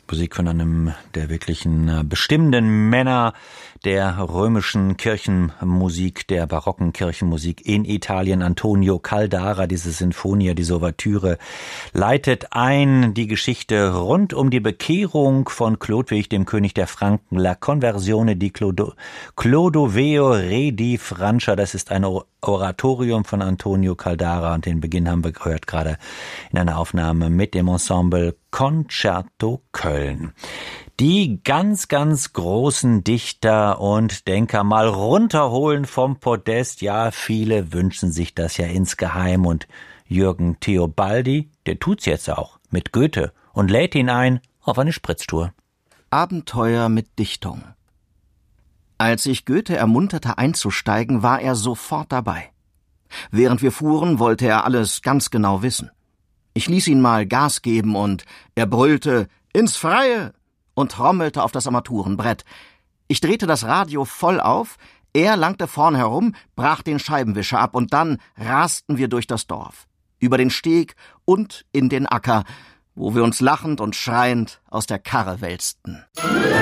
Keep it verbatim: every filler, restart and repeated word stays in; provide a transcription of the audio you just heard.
Musik von einem der wirklichen bestimmenden Männer der römischen Kirchenmusik, der barocken Kirchenmusik in Italien. Antonio Caldara, diese Sinfonia, diese Ouvertüre, leitet ein die Geschichte rund um die Bekehrung von Chlodwig, dem König der Franken, La Conversione di Clodo, Clodoveo Re di Francia. Das ist ein Oratorium von Antonio Caldara und den Beginn haben wir gehört gerade in einer Aufnahme mit dem Ensemble Concerto Köln. Die ganz, ganz großen Dichter und Denker mal runterholen vom Podest. Ja, viele wünschen sich das ja insgeheim und Jürgen Theobaldi, der tut's jetzt auch mit Goethe und lädt ihn ein auf eine Spritztour. Abenteuer mit Dichtung. Als ich Goethe ermunterte einzusteigen, war er sofort dabei. Während wir fuhren, wollte er alles ganz genau wissen. Ich ließ ihn mal Gas geben und er brüllte »Ins Freie!« und trommelte auf das Armaturenbrett. Ich drehte das Radio voll auf, er langte vorn herum, brach den Scheibenwischer ab und dann rasten wir durch das Dorf, über den Steg und in den Acker, wo wir uns lachend und schreiend aus der Karre wälzten.